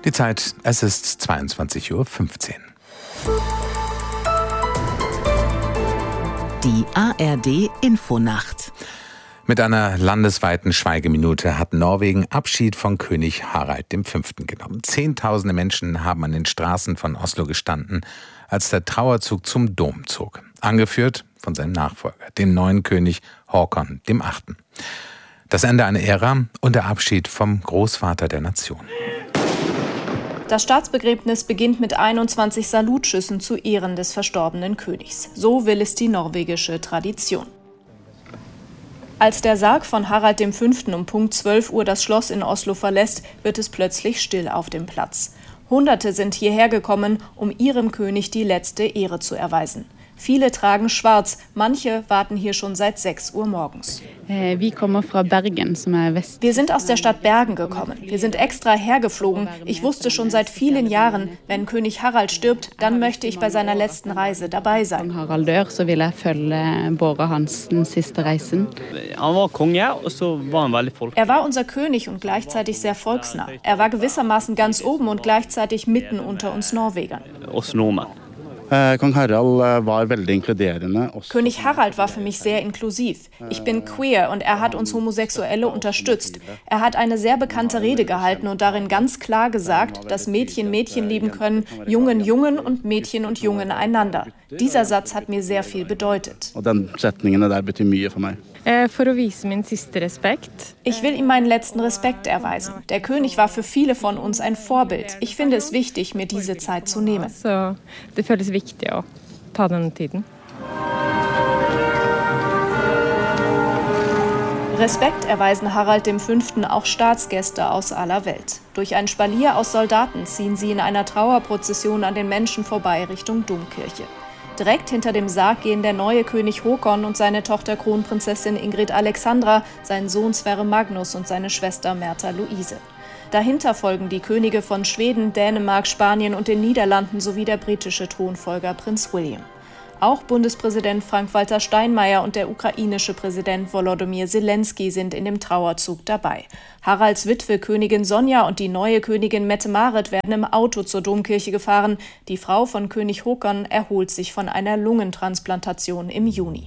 Die Zeit, es ist 22:15 Uhr. Die ARD-Infonacht. Mit einer landesweiten Schweigeminute hat Norwegen Abschied von König Harald V. genommen. Zehntausende Menschen haben an den Straßen von Oslo gestanden, als der Trauerzug zum Dom zog. Angeführt von seinem Nachfolger, dem neuen König Håkon VIII. Das Ende einer Ära und der Abschied vom Großvater der Nation. Das Staatsbegräbnis beginnt mit 21 Salutschüssen zu Ehren des verstorbenen Königs. So will es die norwegische Tradition. Als der Sarg von Harald V. um Punkt 12 Uhr das Schloss in Oslo verlässt, wird es plötzlich still auf dem Platz. Hunderte sind hierher gekommen, um ihrem König die letzte Ehre zu erweisen. Viele tragen schwarz, manche warten hier schon seit 6 Uhr morgens. Wir sind aus der Stadt Bergen gekommen. Wir sind extra hergeflogen. Ich wusste schon seit vielen Jahren, wenn König Harald stirbt, dann möchte ich bei seiner letzten Reise dabei sein. Er war unser König und gleichzeitig sehr volksnah. Er war gewissermaßen ganz oben und gleichzeitig mitten unter uns Norwegern. Kong Harald war veldig inkluderende. König Harald war für mich sehr inklusiv. Ich bin queer und er hat uns Homosexuelle unterstützt. Er hat eine sehr bekannte Rede gehalten und darin ganz klar gesagt, dass Mädchen Mädchen lieben können, Jungen Jungen und Mädchen und Jungen einander. Dieser Satz hat mir sehr viel bedeutet. Og den setningen der betyr mye for meg. Ich will ihm meinen letzten Respekt erweisen. Der König war für viele von uns ein Vorbild. Ich finde es wichtig, mir diese Zeit zu nehmen. Respekt erweisen Harald V. auch Staatsgäste aus aller Welt. Durch ein Spalier aus Soldaten ziehen sie in einer Trauerprozession an den Menschen vorbei Richtung Domkirche. Direkt hinter dem Sarg gehen der neue König Håkon und seine Tochter Kronprinzessin Ingrid Alexandra, sein Sohn Sverre Magnus und seine Schwester Märtha Louise. Dahinter folgen die Könige von Schweden, Dänemark, Spanien und den Niederlanden sowie der britische Thronfolger Prinz William. Auch Bundespräsident Frank-Walter Steinmeier und der ukrainische Präsident Volodymyr Zelensky sind in dem Trauerzug dabei. Haralds Witwe Königin Sonja und die neue Königin Mette-Marit werden im Auto zur Domkirche gefahren. Die Frau von König Håkon erholt sich von einer Lungentransplantation im Juni.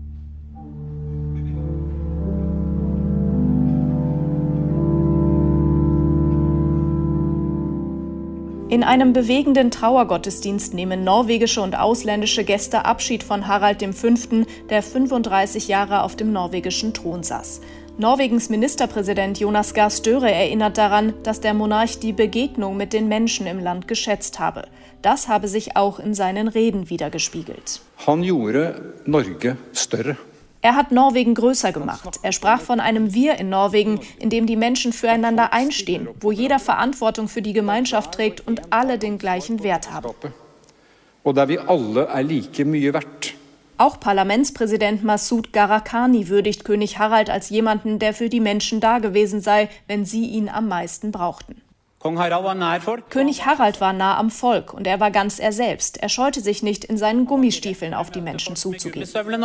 In einem bewegenden Trauergottesdienst nehmen norwegische und ausländische Gäste Abschied von Harald V., der 35 Jahre auf dem norwegischen Thron saß. Norwegens Ministerpräsident Jonas Gahr Støre erinnert daran, dass der Monarch die Begegnung mit den Menschen im Land geschätzt habe. Das habe sich auch in seinen Reden widergespiegelt. Han gjorde Norge større. Er hat Norwegen größer gemacht. Er sprach von einem Wir in Norwegen, in dem die Menschen füreinander einstehen, wo jeder Verantwortung für die Gemeinschaft trägt und alle den gleichen Wert haben. Og der vi alle like mye verdt. Auch Parlamentspräsident Masud Gharahkhani würdigt König Harald als jemanden, der für die Menschen da gewesen sei, wenn sie ihn am meisten brauchten. König Harald war nah am Volk und er war ganz er selbst. Er scheute sich nicht, in seinen Gummistiefeln auf die Menschen zuzugehen.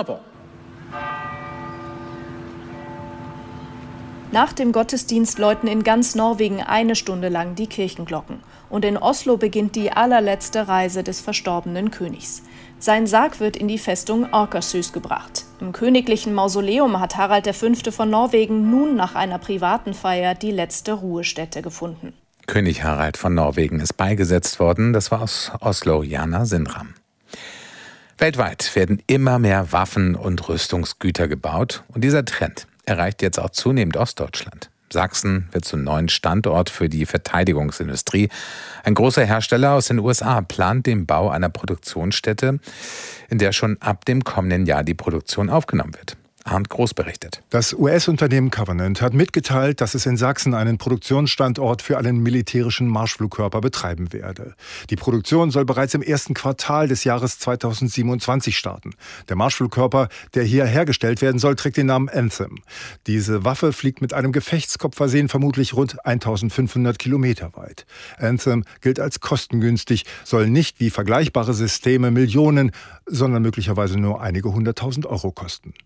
Nach dem Gottesdienst läuten in ganz Norwegen 1 Stunde lang die Kirchenglocken. Und in Oslo beginnt die allerletzte Reise des verstorbenen Königs. Sein Sarg wird in die Festung Akershus gebracht. Im königlichen Mausoleum hat Harald V. von Norwegen nun nach einer privaten Feier die letzte Ruhestätte gefunden. König Harald von Norwegen ist beigesetzt worden. Das war aus Oslo Jana Sindram. Weltweit werden immer mehr Waffen und Rüstungsgüter gebaut. Und dieser Trend erreicht jetzt auch zunehmend Ostdeutschland. Sachsen wird zum neuen Standort für die Verteidigungsindustrie. Ein großer Hersteller aus den USA plant den Bau einer Produktionsstätte, in der schon ab dem kommenden Jahr die Produktion aufgenommen wird. Arndt Groß berichtet. Das US-Unternehmen Covenant hat mitgeteilt, dass es in Sachsen einen Produktionsstandort für einen militärischen Marschflugkörper betreiben werde. Die Produktion soll bereits im ersten Quartal des Jahres 2027 starten. Der Marschflugkörper, der hier hergestellt werden soll, trägt den Namen Anthem. Diese Waffe fliegt mit einem Gefechtskopf versehen vermutlich rund 1500 Kilometer weit. Anthem gilt als kostengünstig, soll nicht wie vergleichbare Systeme Millionen, sondern möglicherweise nur einige 100.000 Euro kosten. Bisher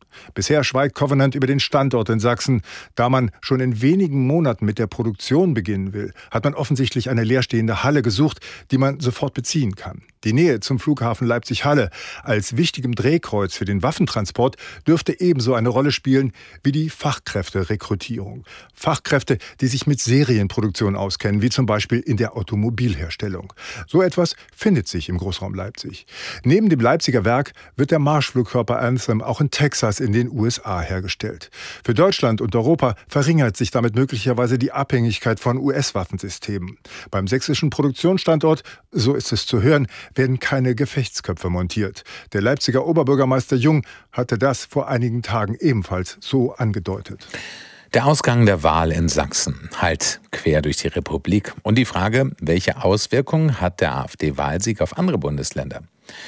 Bisher schweigt Covenant über den Standort in Sachsen. Da man schon in wenigen Monaten mit der Produktion beginnen will, hat man offensichtlich eine leerstehende Halle gesucht, die man sofort beziehen kann. Die Nähe zum Flughafen Leipzig-Halle als wichtigem Drehkreuz für den Waffentransport dürfte ebenso eine Rolle spielen wie die Fachkräfterekrutierung. Fachkräfte, die sich mit Serienproduktion auskennen, wie zum Beispiel in der Automobilherstellung. So etwas findet sich im Großraum Leipzig. Neben dem Leipziger Werk wird der Marschflugkörper Anthem auch in Texas in den USA hergestellt. Für Deutschland und Europa verringert sich damit möglicherweise die Abhängigkeit von US-Waffensystemen. Beim sächsischen Produktionsstandort, so ist es zu hören, werden keine Gefechtsköpfe montiert. Der Leipziger Oberbürgermeister Jung hatte das vor einigen Tagen ebenfalls so angedeutet. Der Ausgang der Wahl in Sachsen hallt quer durch die Republik. Und die Frage, welche Auswirkungen hat der AfD-Wahlsieg auf andere Bundesländer?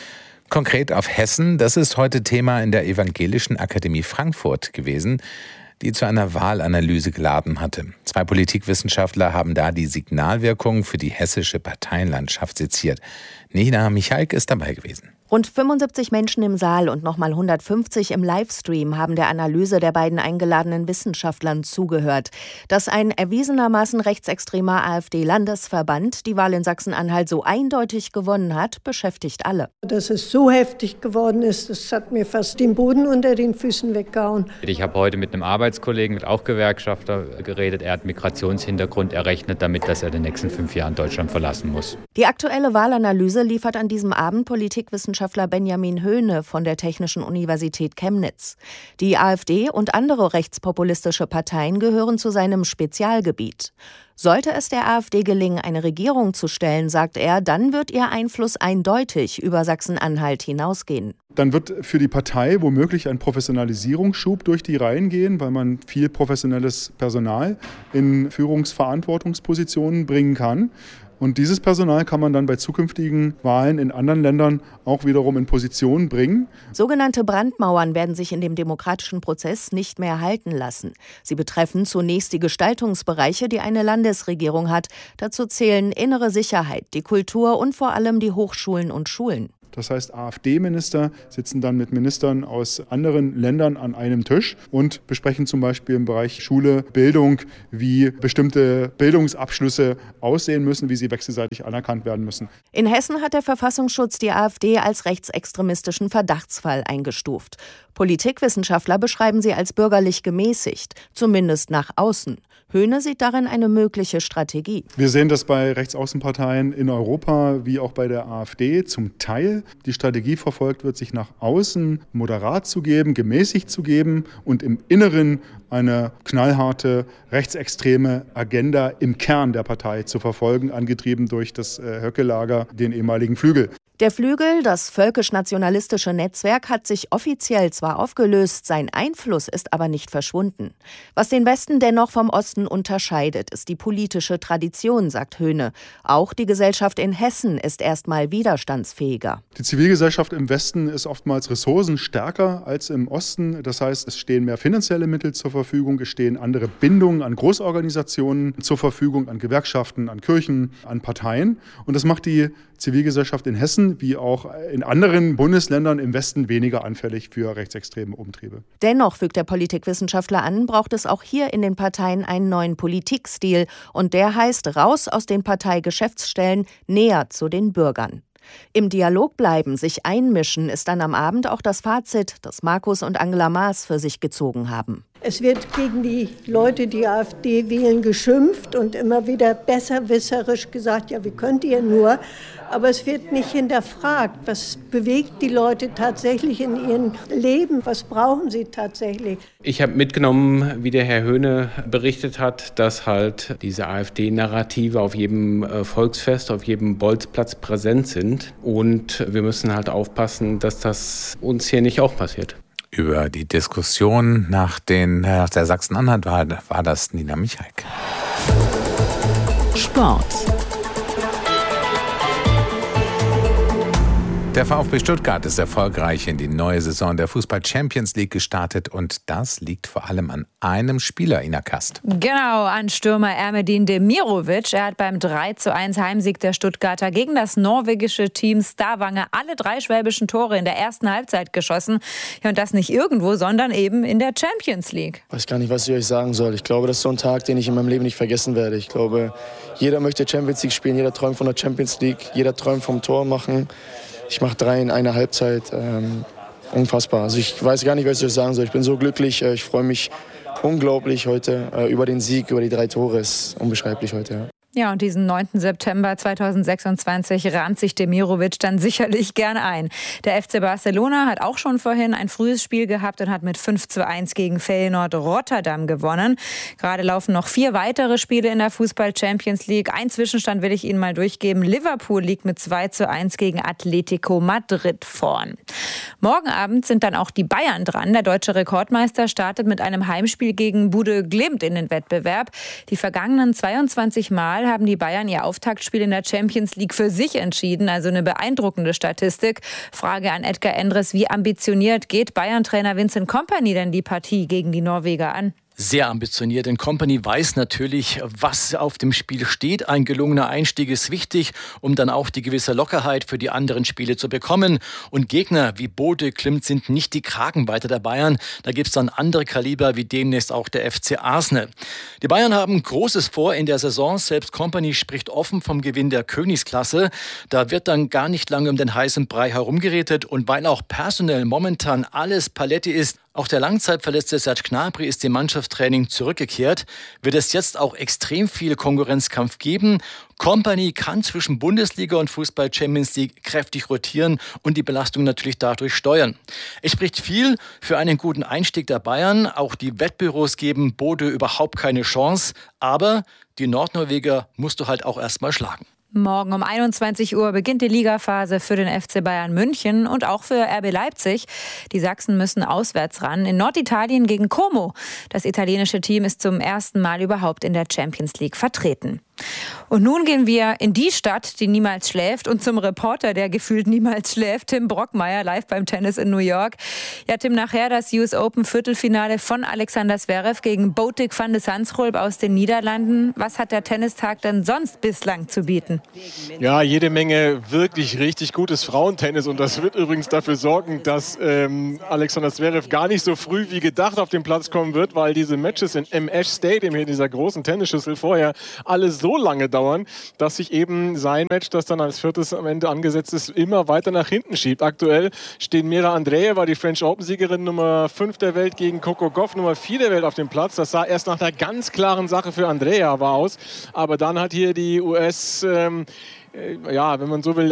Konkret auf Hessen, das ist heute Thema in der Evangelischen Akademie Frankfurt gewesen, die zu einer Wahlanalyse geladen hatte. 2 Politikwissenschaftler haben da die Signalwirkung für die hessische Parteienlandschaft seziert. Nina Michalk ist dabei gewesen. Rund 75 Menschen im Saal und nochmal 150 im Livestream haben der Analyse der beiden eingeladenen Wissenschaftlern zugehört. Dass ein erwiesenermaßen rechtsextremer AfD-Landesverband die Wahl in Sachsen-Anhalt so eindeutig gewonnen hat, beschäftigt alle. Dass es so heftig geworden ist, das hat mir fast den Boden unter den Füßen weggehauen. Ich habe heute mit einem Arbeitskollegen, mit auch Gewerkschafter, geredet. Er hat Migrationshintergrund errechnet, damit dass er in den nächsten 5 Jahren Deutschland verlassen muss. Die aktuelle Wahlanalyse liefert an diesem Abend Politikwissenschaftler Benjamin Höhne von der Technischen Universität Chemnitz. Die AfD und andere rechtspopulistische Parteien gehören zu seinem Spezialgebiet. Sollte es der AfD gelingen, eine Regierung zu stellen, sagt er, dann wird ihr Einfluss eindeutig über Sachsen-Anhalt hinausgehen. Dann wird für die Partei womöglich ein Professionalisierungsschub durch die Reihen gehen, weil man viel professionelles Personal in Führungsverantwortungspositionen bringen kann. Und dieses Personal kann man dann bei zukünftigen Wahlen in anderen Ländern auch wiederum in Position bringen. Sogenannte Brandmauern werden sich in dem demokratischen Prozess nicht mehr halten lassen. Sie betreffen zunächst die Gestaltungsbereiche, die eine Landesregierung hat. Dazu zählen innere Sicherheit, die Kultur und vor allem die Hochschulen und Schulen. Das heißt, AfD-Minister sitzen dann mit Ministern aus anderen Ländern an einem Tisch und besprechen zum Beispiel im Bereich Schule, Bildung, wie bestimmte Bildungsabschlüsse aussehen müssen, wie sie wechselseitig anerkannt werden müssen. In Hessen hat der Verfassungsschutz die AfD als rechtsextremistischen Verdachtsfall eingestuft. Politikwissenschaftler beschreiben sie als bürgerlich gemäßigt, zumindest nach außen. Höhne sieht darin eine mögliche Strategie. Wir sehen das bei Rechtsaußenparteien in Europa wie auch bei der AfD zum Teil. Die Strategie verfolgt wird, sich nach außen moderat zu geben, gemäßigt zu geben und im Inneren eine knallharte rechtsextreme Agenda im Kern der Partei zu verfolgen, angetrieben durch das Höcke-Lager, den ehemaligen Flügel. Der Flügel, das völkisch-nationalistische Netzwerk, hat sich offiziell zwar aufgelöst, sein Einfluss ist aber nicht verschwunden. Was den Westen dennoch vom Osten unterscheidet, ist die politische Tradition, sagt Höhne. Auch die Gesellschaft in Hessen ist erstmal widerstandsfähiger. Die Zivilgesellschaft im Westen ist oftmals ressourcenstärker als im Osten. Das heißt, es stehen mehr finanzielle Mittel zur Verfügung, es stehen andere Bindungen an Großorganisationen zur Verfügung, an Gewerkschaften, an Kirchen, an Parteien. Und das macht die Zivilgesellschaft in Hessen wie auch in anderen Bundesländern im Westen weniger anfällig für rechtsextreme Umtriebe. Dennoch, fügt der Politikwissenschaftler an, braucht es auch hier in den Parteien einen neuen Politikstil. Und der heißt raus aus den Parteigeschäftsstellen, näher zu den Bürgern. Im Dialog bleiben, sich einmischen, ist dann am Abend auch das Fazit, das Markus und Angela Maas für sich gezogen haben. Es wird gegen die Leute, die AfD wählen, geschimpft und immer wieder besserwisserisch gesagt, ja, wie könnt ihr nur? Aber es wird nicht hinterfragt, was bewegt die Leute tatsächlich in ihrem Leben, was brauchen sie tatsächlich? Ich habe mitgenommen, wie der Herr Höhne berichtet hat, dass halt diese AfD-Narrative auf jedem Volksfest, auf jedem Bolzplatz präsent sind. Und wir müssen halt aufpassen, dass das uns hier nicht auch passiert. Über die Diskussion nach der Sachsen-Anhalt-Wahl war das Nina Michalk. Sport. Der Der VfB Stuttgart ist erfolgreich in die neue Saison der Fußball-Champions League gestartet und das liegt vor allem an einem Spieler, Ina Kast. Genau, an Stürmer Ermedin Demirovic. Er hat beim 3:1 Heimsieg der Stuttgarter gegen das norwegische Team Stavanger alle 3 schwäbischen Tore in der ersten Halbzeit geschossen. Ja, und das nicht irgendwo, sondern eben in der Champions League. Ich weiß gar nicht, was ich euch sagen soll. Ich glaube, das ist so ein Tag, den ich in meinem Leben nicht vergessen werde. Ich glaube, jeder möchte Champions League spielen, jeder träumt von der Champions League, jeder träumt vom Tor machen. Ich mache 3 in einer Halbzeit. Unfassbar. Also ich weiß gar nicht, was ich euch sagen soll. Ich bin so glücklich. Ich freue mich unglaublich heute über den Sieg, über die 3 Tore. Es ist unbeschreiblich heute. Ja. Ja, und diesen 9. September 2026 rahmt sich Demirovic dann sicherlich gern ein. Der FC Barcelona hat auch schon vorhin ein frühes Spiel gehabt und hat mit 5:1 gegen Feyenoord Rotterdam gewonnen. Gerade laufen noch 4 weitere Spiele in der Fußball-Champions League. Ein Zwischenstand will ich Ihnen mal durchgeben. Liverpool liegt mit 2:1 gegen Atletico Madrid vorn. Morgen Abend sind dann auch die Bayern dran. Der deutsche Rekordmeister startet mit einem Heimspiel gegen Bude Glimt in den Wettbewerb. Die vergangenen 22 Mal haben die Bayern ihr Auftaktspiel in der Champions League für sich entschieden. Also eine beeindruckende Statistik. Frage an Edgar Endres, wie ambitioniert geht Bayern-Trainer Vincent Kompany denn die Partie gegen die Norweger an? Sehr ambitioniert, denn Kompany weiß natürlich, was auf dem Spiel steht. Ein gelungener Einstieg ist wichtig, um dann auch die gewisse Lockerheit für die anderen Spiele zu bekommen. Und Gegner wie Bode Glimt sind nicht die Kragenweite der Bayern. Da gibt es dann andere Kaliber, wie demnächst auch der FC Arsenal. Die Bayern haben Großes vor in der Saison. Selbst Kompany spricht offen vom Gewinn der Königsklasse. Da wird dann gar nicht lange um den heißen Brei herumgeredet. Und weil auch personell momentan alles Paletti ist, auch der Langzeitverletzte Serge Gnabry ist im Mannschaftstraining zurückgekehrt, wird es jetzt auch extrem viel Konkurrenzkampf geben. Kompany kann zwischen Bundesliga und Fußball Champions League kräftig rotieren und die Belastung natürlich dadurch steuern. Es spricht viel für einen guten Einstieg der Bayern. Auch die Wettbüros geben Bode überhaupt keine Chance. Aber die Nordnorweger musst du halt auch erstmal schlagen. Morgen um 21 Uhr beginnt die Ligaphase für den FC Bayern München und auch für RB Leipzig. Die Sachsen müssen auswärts ran in Norditalien gegen Como. Das italienische Team ist zum ersten Mal überhaupt in der Champions League vertreten. Und nun gehen wir in die Stadt, die niemals schläft, und zum Reporter, der gefühlt niemals schläft, Tim Brockmeier, live beim Tennis in New York. Ja, Tim, nachher das US Open Viertelfinale von Alexander Zverev gegen Botic van de Zandschulp aus den Niederlanden. Was hat der Tennistag denn sonst bislang zu bieten? Ja, jede Menge wirklich richtig gutes Frauentennis, und das wird übrigens dafür sorgen, dass Alexander Zverev gar nicht so früh wie gedacht auf den Platz kommen wird, weil diese Matches in M-Ash Stadium, hier in dieser großen Tennisschüssel vorher, alle so lange dauern, dass sich eben sein Match, das dann als 4. am Ende angesetzt ist, immer weiter nach hinten schiebt. Aktuell stehen Mira Andreeva, die French Open-Siegerin, Nummer 5 der Welt, gegen Coco Gauff, Nummer 4 der Welt, auf dem Platz. Das sah erst nach einer ganz klaren Sache für Andreeva aus, aber dann hat hier die US, wenn man so will,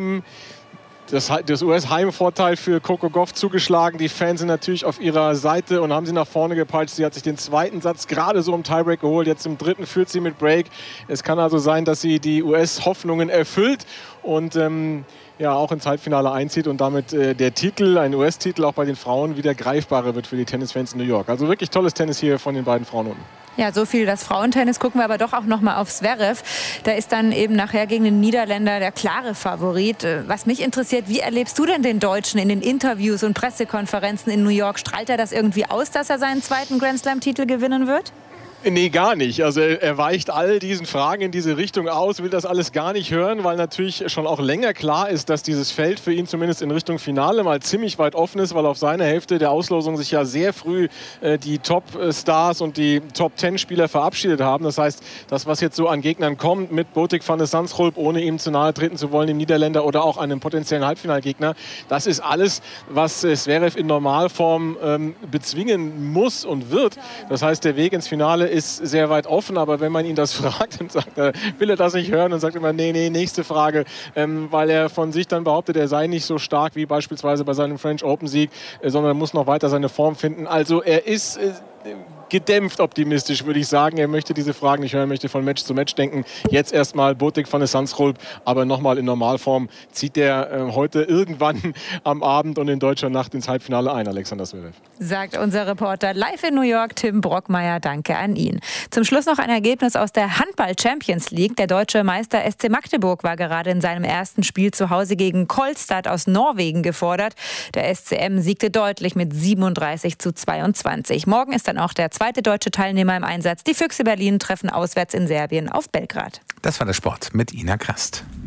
das US-Heimvorteil für Coco Gauff zugeschlagen. Die Fans sind natürlich auf ihrer Seite und haben sie nach vorne gepeitscht. Sie hat sich den 2. Satz gerade so im Tiebreak geholt. Jetzt im 3. führt sie mit Break. Es kann also sein, dass sie die US-Hoffnungen erfüllt und auch ins Halbfinale einzieht und damit der Titel, ein US-Titel, auch bei den Frauen wieder greifbarer wird für die Tennisfans in New York. Also wirklich tolles Tennis hier von den beiden Frauen unten. Ja, so viel das Frauentennis. Gucken wir aber doch auch noch mal auf Zverev. Da ist dann eben nachher gegen den Niederländer der klare Favorit. Was mich interessiert, wie erlebst du denn den Deutschen in den Interviews und Pressekonferenzen in New York? Strahlt er das irgendwie aus, dass er seinen 2. Grand-Slam-Titel gewinnen wird? Nee, gar nicht. Also er weicht all diesen Fragen in diese Richtung aus, will das alles gar nicht hören, weil natürlich schon auch länger klar ist, dass dieses Feld für ihn zumindest in Richtung Finale mal ziemlich weit offen ist, weil auf seiner Hälfte der Auslosung sich ja sehr früh die Top-Stars und die Top-10-Spieler verabschiedet haben. Das heißt, das, was jetzt so an Gegnern kommt, mit Botic van de Zandschulp, ohne ihm zu nahe treten zu wollen, dem Niederländer, oder auch einem potenziellen Halbfinalgegner, das ist alles, was Zverev in Normalform bezwingen muss und wird. Das heißt, der Weg ins Finale ist sehr weit offen, aber wenn man ihn das fragt, dann sagt er, will er das nicht hören und sagt immer, nee, nächste Frage, weil er von sich dann behauptet, er sei nicht so stark wie beispielsweise bei seinem French Open Sieg, sondern er muss noch weiter seine Form finden. Also er ist gedämpft optimistisch, würde ich sagen. Er möchte diese Fragen nicht hören, möchte von Match zu Match denken. Jetzt erstmal Botik van de Zandschulp, aber nochmal in Normalform zieht er heute irgendwann am Abend und in deutscher Nacht ins Halbfinale ein, Alexander Zverev. Sagt unser Reporter live in New York, Tim Brockmeier. Danke an ihn. Zum Schluss noch ein Ergebnis aus der Handball-Champions League. Der deutsche Meister SC Magdeburg war gerade in seinem ersten Spiel zu Hause gegen Kolstad aus Norwegen gefordert. Der SCM siegte deutlich mit 37:22. Morgen ist dann auch der zweite deutsche Teilnehmer im Einsatz. Die Füchse Berlin treffen auswärts in Serbien auf Belgrad. Das war der Sport mit Ina Krast.